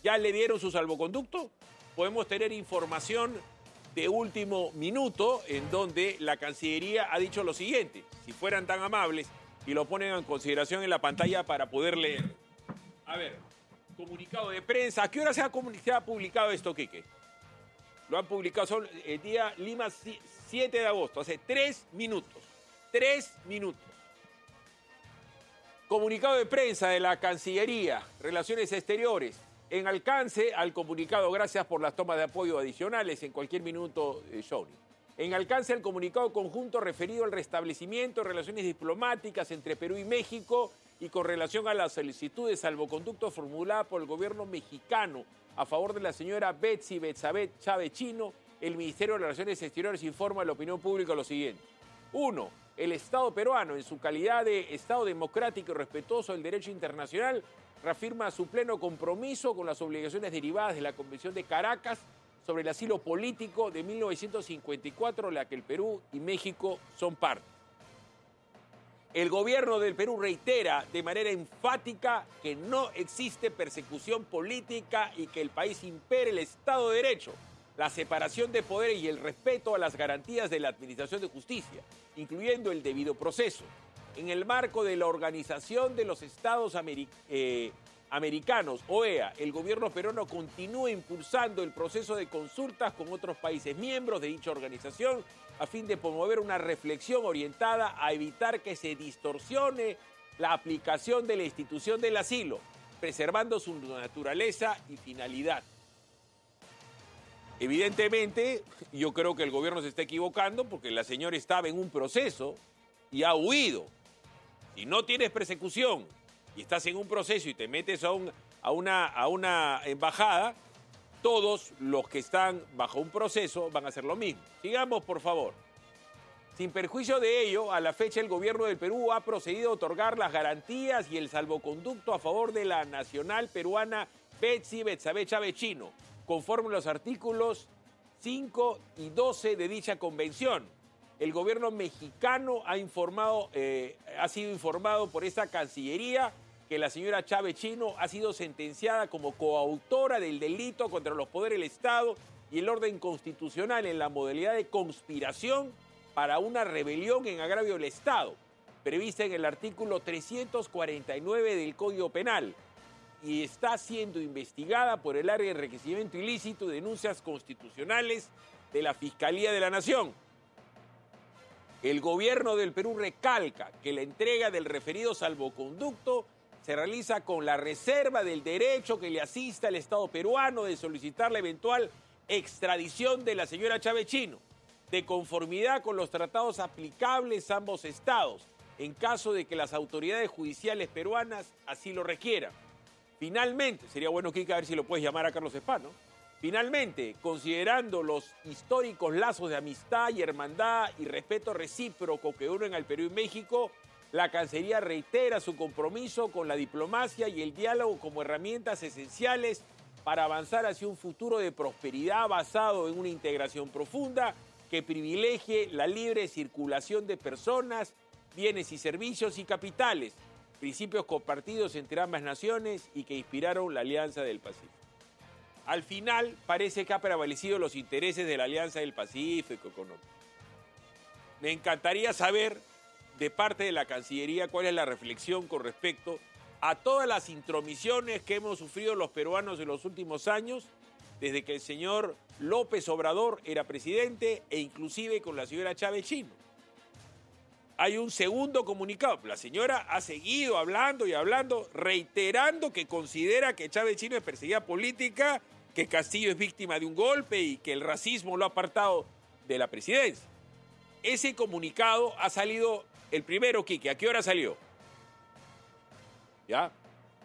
¿Ya le dieron su salvoconducto? Podemos tener información de último minuto en donde la Cancillería ha dicho lo siguiente. Si fueran tan amables y lo ponen en consideración en la pantalla para poder leer. A ver, comunicado de prensa. ¿A qué hora se ha publicado esto, Quique? Lo han publicado, son el día Lima 7 de agosto, hace 3 minutos. 3 minutos. Comunicado de prensa de la Cancillería, Relaciones Exteriores. En alcance al comunicado, gracias por las tomas de apoyo adicionales en cualquier minuto, Shawnee. En alcance al comunicado conjunto referido al restablecimiento de relaciones diplomáticas entre Perú y México y con relación a la solicitud de salvoconducto formulada por el gobierno mexicano a favor de la señora Betsy Betsabe Chávez Chino, el Ministerio de Relaciones Exteriores informa a la opinión pública lo siguiente. 1. El Estado peruano, en su calidad de Estado democrático y respetuoso del derecho internacional, reafirma su pleno compromiso con las obligaciones derivadas de la Convención de Caracas sobre el asilo político de 1954, la que el Perú y México son parte. El gobierno del Perú reitera de manera enfática que no existe persecución política y que el país impere el Estado de Derecho, la separación de poderes y el respeto a las garantías de la Administración de Justicia, incluyendo el debido proceso. En el marco de la Organización de los Estados Americanos, OEA, el gobierno peruano continúa impulsando el proceso de consultas con otros países miembros de dicha organización a fin de promover una reflexión orientada a evitar que se distorsione la aplicación de la institución del asilo, preservando su naturaleza y finalidad. Evidentemente, yo creo que el gobierno se está equivocando porque la señora estaba en un proceso y ha huido. Si no tienes persecución y estás en un proceso y te metes a una embajada, todos los que están bajo un proceso van a hacer lo mismo. Sigamos, por favor. Sin perjuicio de ello, a la fecha el gobierno del Perú ha procedido a otorgar las garantías y el salvoconducto a favor de la nacional peruana Betsy Betsabe Chávez Chino, conforme a los artículos 5 y 12 de dicha convención. El gobierno mexicano ha sido informado por esta Cancillería que la señora Chávez Chino ha sido sentenciada como coautora del delito contra los poderes del Estado y el orden constitucional en la modalidad de conspiración para una rebelión en agravio del Estado, prevista en el artículo 349 del Código Penal, y está siendo investigada por el área de enriquecimiento ilícito y denuncias constitucionales de la Fiscalía de la Nación. El gobierno del Perú recalca que la entrega del referido salvoconducto se realiza con la reserva del derecho que le asista al Estado peruano de solicitar la eventual extradición de la señora Chávez Chino, de conformidad con los tratados aplicables a ambos estados, en caso de que las autoridades judiciales peruanas así lo requieran. Finalmente, sería bueno, Kika, a ver si lo puedes llamar a Carlos Espano. Finalmente, considerando los históricos lazos de amistad y hermandad y respeto recíproco que unen al Perú y México, la Cancillería reitera su compromiso con la diplomacia y el diálogo como herramientas esenciales para avanzar hacia un futuro de prosperidad basado en una integración profunda que privilegie la libre circulación de personas, bienes y servicios y capitales, principios compartidos entre ambas naciones y que inspiraron la Alianza del Pacífico. Al final, parece que ha prevalecido los intereses de la Alianza del Pacífico económico. Me encantaría saber, de parte de la Cancillería, cuál es la reflexión con respecto a todas las intromisiones que hemos sufrido los peruanos en los últimos años, desde que el señor López Obrador era presidente e inclusive con la señora Chávez Chino. Hay un segundo comunicado. La señora ha seguido hablando y hablando, reiterando que considera que Chávez Chino es perseguida política, que Castillo es víctima de un golpe y que el racismo lo ha apartado de la presidencia. Ese comunicado ha salido el primero, Quique. ¿A qué hora salió? ¿Ya?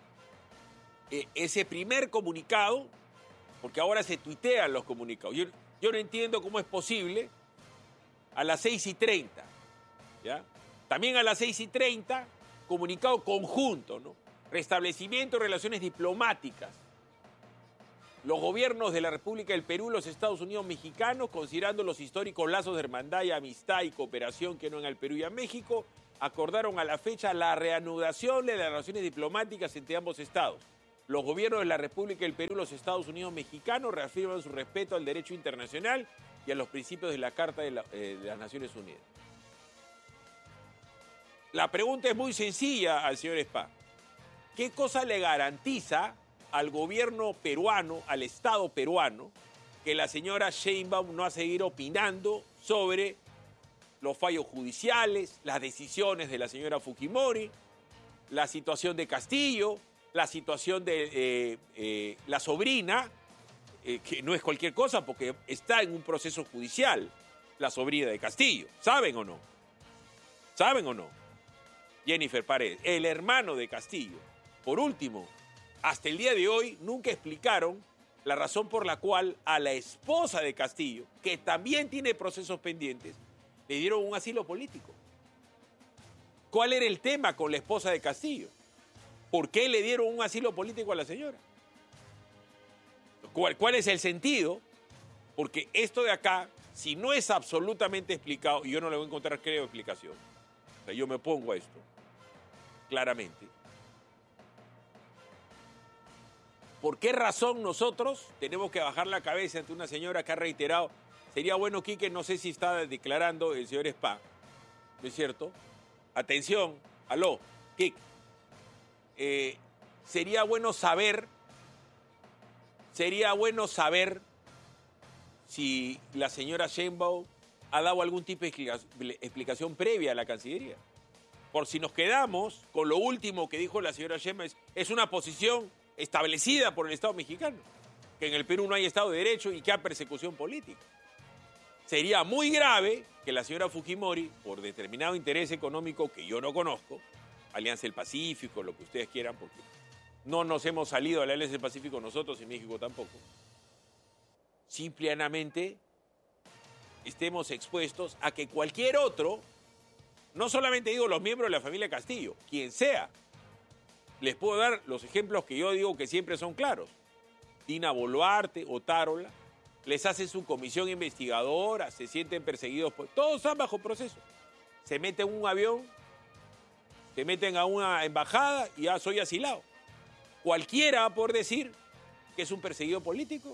Ese primer comunicado, porque ahora se tuitean los comunicados. Yo no entiendo cómo es posible a las 6:30. ¿Ya? También a las 6:30, comunicado conjunto, ¿no? Restablecimiento de relaciones diplomáticas. Los gobiernos de la República del Perú y los Estados Unidos mexicanos, considerando los históricos lazos de hermandad y amistad y cooperación que unen al Perú y a México, acordaron a la fecha la reanudación de las relaciones diplomáticas entre ambos estados. los gobiernos de la República del Perú y los Estados Unidos mexicanos reafirman su respeto al derecho internacional y a los principios de la Carta de las Naciones Unidas. La pregunta es muy sencilla al señor Spa. ¿Qué cosa le garantiza al gobierno peruano, al Estado peruano, que la señora Sheinbaum no va a seguir opinando sobre los fallos judiciales, las decisiones de la señora Fujimori, la situación de Castillo, la situación de la sobrina, que no es cualquier cosa porque está en un proceso judicial, la sobrina de Castillo? ¿Saben o no? ¿Saben o no? Jennifer Paredes, el hermano de Castillo. Por último, hasta el día de hoy nunca explicaron la razón por la cual a la esposa de Castillo, que también tiene procesos pendientes, le dieron un asilo político. ¿Cuál era el tema con la esposa de Castillo? ¿Por qué le dieron un asilo político a la señora? ¿Cuál es el sentido? Porque esto de acá, si no es absolutamente explicado, y yo no le voy a encontrar, creo, explicación, o sea, yo me opongo a esto, claramente. ¿Por qué razón nosotros tenemos que bajar la cabeza ante una señora que ha reiterado? Sería bueno, Quique, no sé si está declarando el señor Spa, ¿no es cierto? Atención, aló, Quique. Sería bueno saber si la señora Sheinbaum ha dado algún tipo de explicación previa a la Cancillería. Por si nos quedamos con lo último que dijo la señora Sheinbaum, es una posición establecida por el Estado mexicano, que en el Perú no hay Estado de Derecho y que hay persecución política. Sería muy grave que la señora Fujimori, por determinado interés económico que yo no conozco, Alianza del Pacífico, lo que ustedes quieran, porque no nos hemos salido de la Alianza del Pacífico nosotros y México tampoco, simplemente estemos expuestos a que cualquier otro, no solamente digo los miembros de la familia Castillo, quien sea, les puedo dar los ejemplos que yo digo que siempre son claros. Dina Boluarte, Otárola, les hace su comisión investigadora, se sienten perseguidos, todos están bajo proceso. Se meten en un avión, se meten a una embajada y ya soy asilado. Cualquiera va a poder decir que es un perseguido político.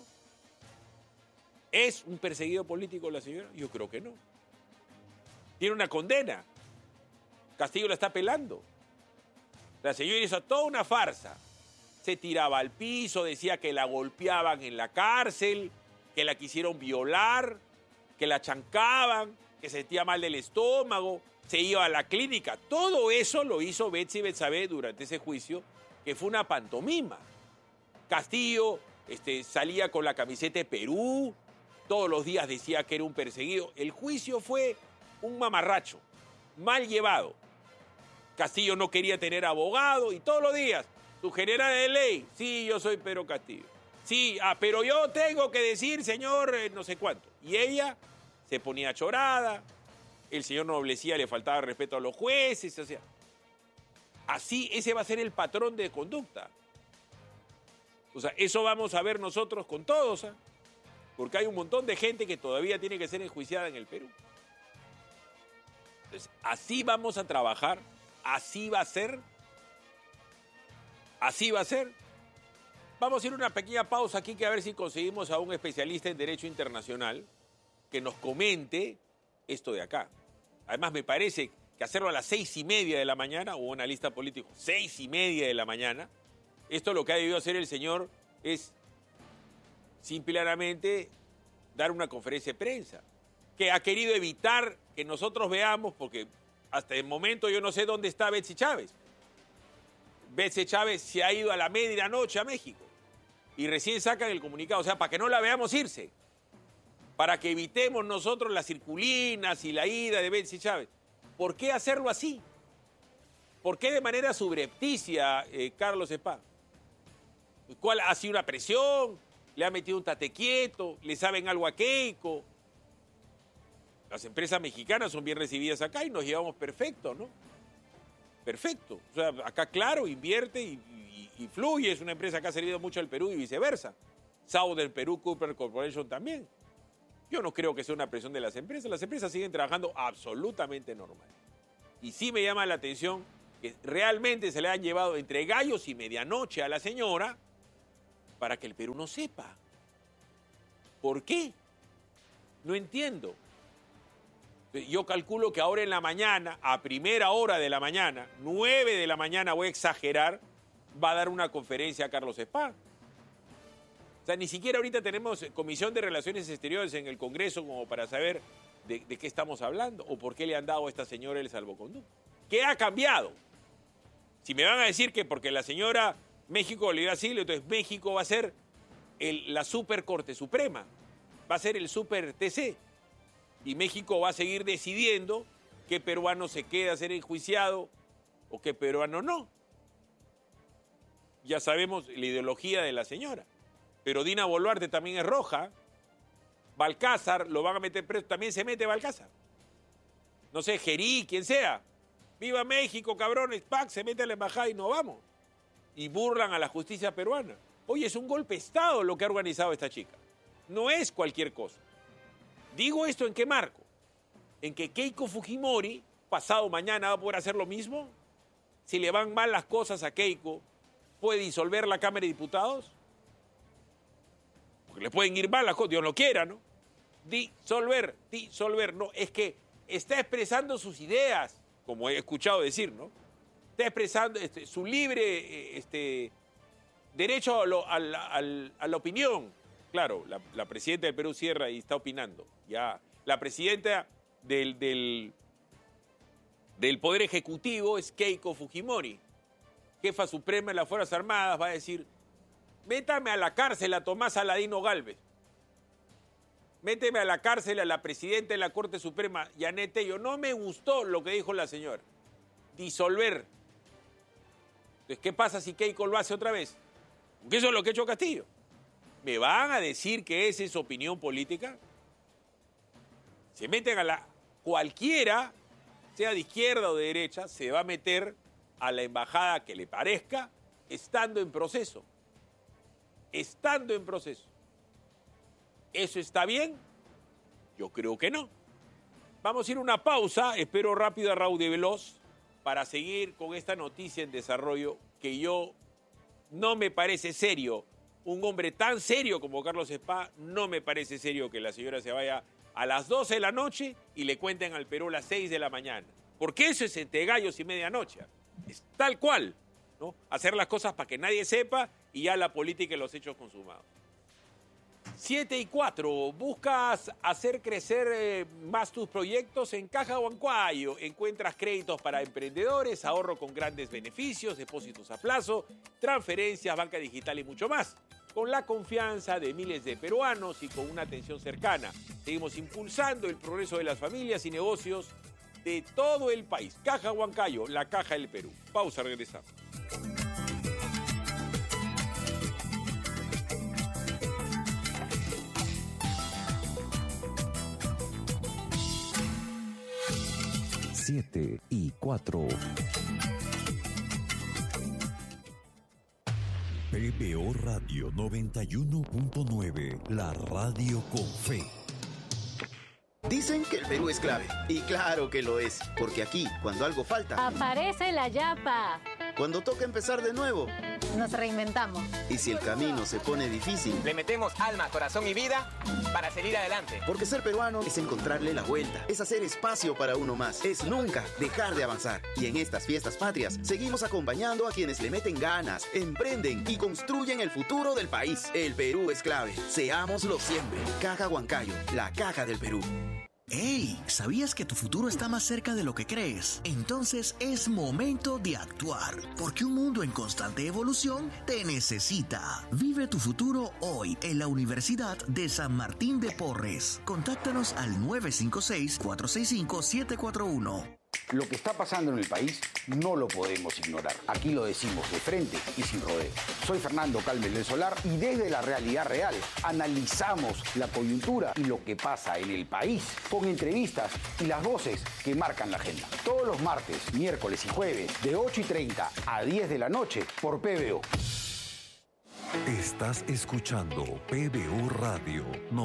¿Es un perseguido político la señora? Yo creo que no. Tiene una condena. Castillo la está apelando. La señora hizo toda una farsa. Se tiraba al piso, decía que la golpeaban en la cárcel, que la quisieron violar, que la chancaban, que se sentía mal del estómago, se iba a la clínica. Todo eso lo hizo Betsy Betsabé durante ese juicio, que fue una pantomima. Castillo salía con la camiseta de Perú, todos los días decía que era un perseguido. El juicio fue un mamarracho, mal llevado. Castillo no quería tener abogado y todos los días, su general de ley, sí, yo soy Pedro Castillo. Sí, pero yo tengo que decir, señor, no sé cuánto. Y ella se ponía chorada, el señor Noblecía le faltaba respeto a los jueces, o sea, así ese va a ser el patrón de conducta. O sea, eso vamos a ver nosotros con todos, ¿eh? Porque hay un montón de gente que todavía tiene que ser enjuiciada en el Perú. Entonces, así vamos a trabajar, así va a ser, así va a ser. Vamos a ir a una pequeña pausa aquí, que a ver si conseguimos a un especialista en Derecho Internacional que nos comente esto de acá. Además, me parece que hacerlo a las 6:30 de la mañana, o un analista político, 6:30 de la mañana, esto lo que ha debido hacer el señor es simplemente dar una conferencia de prensa, que ha querido evitar que nosotros veamos, porque hasta el momento yo no sé dónde está Betsy Chávez. Betsy Chávez se ha ido a la medianoche a México y recién sacan el comunicado, o sea, para que no la veamos irse, para que evitemos nosotros las circulinas y la ida de Betsy Chávez. ¿Por qué hacerlo así? ¿Por qué de manera subrepticia, Carlos Spa? ¿Cuál ha sido una presión? ¿Le ha metido un tate quieto? ¿Le saben algo a Keiko? Las empresas mexicanas son bien recibidas acá y nos llevamos perfecto, ¿no? Perfecto. O sea, acá, claro, invierte y fluye. Es una empresa que ha servido mucho al Perú y viceversa. Southern Perú Cooper Corporation también. Yo no creo que sea una presión de las empresas. Las empresas siguen trabajando absolutamente normal. Y sí me llama la atención que realmente se le han llevado entre gallos y medianoche a la señora para que el Perú no sepa. ¿Por qué? No entiendo. Yo calculo que ahora en la mañana, a primera hora de la mañana, 9 de la mañana, voy a exagerar, va a dar una conferencia a Carlos Spa. O sea, ni siquiera ahorita tenemos Comisión de Relaciones Exteriores en el Congreso como para saber de qué estamos hablando o por qué le han dado a esta señora el salvoconducto. ¿Qué ha cambiado? Si me van a decir que porque la señora México le dio asilo, entonces México va a ser la Super Corte Suprema, va a ser el Super TC. Y México va a seguir decidiendo qué peruano se queda a ser enjuiciado o qué peruano no. Ya sabemos la ideología de la señora. Pero Dina Boluarte también es roja. Balcázar lo van a meter preso. También se mete Balcázar. No sé, Gerí, quien sea. ¡Viva México, cabrones! ¡Pac! Se mete a la embajada y no vamos. Y burlan a la justicia peruana. Oye, es un golpe de Estado lo que ha organizado esta chica. No es cualquier cosa. Digo esto en qué marco. En que Keiko Fujimori, pasado mañana, va a poder hacer lo mismo. Si le van mal las cosas a Keiko, ¿puede disolver la Cámara de Diputados? Porque le pueden ir mal las cosas, Dios lo quiera, ¿no? Disolver. No, es que está expresando sus ideas, como he escuchado decir, ¿no? Está expresando su libre derecho a la opinión. Claro, la presidenta del Perú cierra y está opinando. Ya, la presidenta del Poder Ejecutivo es Keiko Fujimori, jefa suprema de las Fuerzas Armadas, va a decir, métame a la cárcel a Tomás Aladino Gálvez, méteme a la cárcel a la presidenta de la Corte Suprema, Yanet Tello. No me gustó lo que dijo la señora. Disolver. Entonces, ¿qué pasa si Keiko lo hace otra vez? Porque eso es lo que ha hecho Castillo. ¿Me van a decir que esa es opinión política? Se meten cualquiera, sea de izquierda o de derecha, se va a meter a la embajada que le parezca, estando en proceso. Estando en proceso. ¿Eso está bien? Yo creo que no. Vamos a ir a una pausa, espero rápido a Raúl de Veloz, para seguir con esta noticia en desarrollo que no me parece serio. Un hombre tan serio como Carlos Spa, no me parece serio que la señora se vaya a las 12 de la noche y le cuenten al Perú a las 6 de la mañana. Porque eso es entre gallos y medianoche. Es tal cual, ¿no? Hacer las cosas para que nadie sepa y ya la política y los hechos consumados. 7:04. ¿Buscas hacer crecer más tus proyectos? En Caja Huancayo encuentras créditos para emprendedores, ahorro con grandes beneficios, depósitos a plazo, transferencias, banca digital y mucho más. Con la confianza de miles de peruanos y con una atención cercana, seguimos impulsando el progreso de las familias y negocios de todo el país. Caja Huancayo, la caja del Perú. Pausa, regresamos. Siete y 4. PBO Radio 91.9, la radio con fe. Dicen que el Perú es clave, y claro que lo es, porque aquí, cuando algo falta, aparece la yapa. Cuando toca empezar de nuevo, nos reinventamos. Y si el camino se pone difícil, le metemos alma, corazón y vida para seguir adelante. Porque ser peruano es encontrarle la vuelta, es hacer espacio para uno más, es nunca dejar de avanzar. Y en estas fiestas patrias, seguimos acompañando a quienes le meten ganas, emprenden y construyen el futuro del país. El Perú es clave, seámoslo siempre. Caja Huancayo, la caja del Perú. ¡Hey! ¿Sabías que tu futuro está más cerca de lo que crees? Entonces es momento de actuar, porque un mundo en constante evolución te necesita. Vive tu futuro hoy en la Universidad de San Martín de Porres. Contáctanos al 956-465-741. Lo que está pasando en el país no lo podemos ignorar. Aquí lo decimos de frente y sin rodeos. Soy Fernando Calmes del Solar y desde la realidad real analizamos la coyuntura y lo que pasa en el país con entrevistas y las voces que marcan la agenda. Todos los martes, miércoles y jueves de 8:30 a 10 de la noche por PBO. Estás escuchando PBO Radio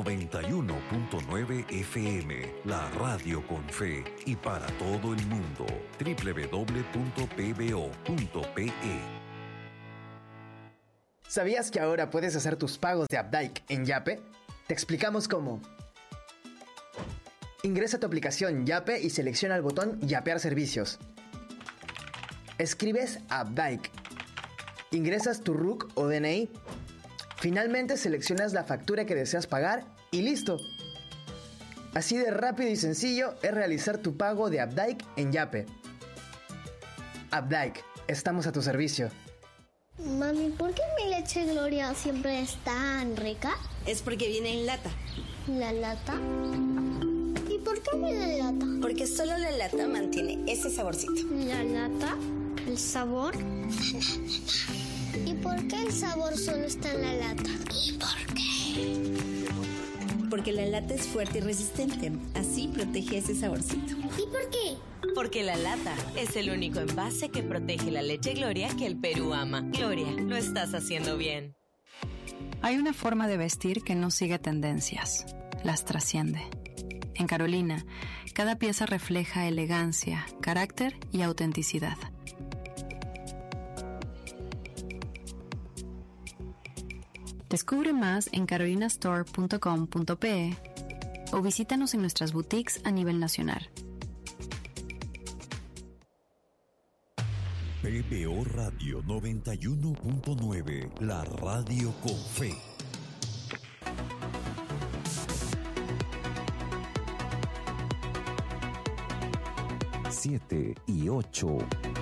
91.9 FM, la radio con fe y para todo el mundo. www.pbo.pe. ¿Sabías que ahora puedes hacer tus pagos de Updike en Yape? Te explicamos cómo. Ingresa a tu aplicación Yape y selecciona el botón Yapear servicios. Escribes Updike. Ingresas tu RUC o DNI. Finalmente seleccionas la factura que deseas pagar y listo. Así de rápido y sencillo es realizar tu pago de Updike en Yape. Updike, estamos a tu servicio. Mami, ¿por qué mi leche Gloria siempre es tan rica? Es porque viene en lata. ¿La lata? ¿Y por qué viene en lata? Porque solo la lata mantiene ese saborcito. ¿La lata? ¿El sabor? ¿Y por qué el sabor solo está en la lata? ¿Y por qué? Porque la lata es fuerte y resistente. Así protege ese saborcito. ¿Y por qué? Porque la lata es el único envase que protege la leche Gloria que el Perú ama. Gloria, lo estás haciendo bien. Hay una forma de vestir que no sigue tendencias, las trasciende. En Carolina, cada pieza refleja elegancia, carácter y autenticidad. Descubre más en carolinastore.com.pe o visítanos en nuestras boutiques a nivel nacional. PBO Radio 91.9, la radio con fe. 7 y 8.